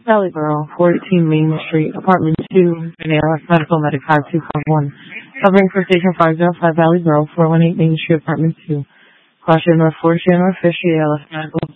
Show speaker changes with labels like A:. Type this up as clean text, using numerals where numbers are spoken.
A: Valley Borough, 418 Main Street, Apartment 2, in ALS Medical Medic 5251. Covering for Station 505 Valley Borough, 418 Main Street, Apartment 2. Caution North 4 North Fishy, ALS Medical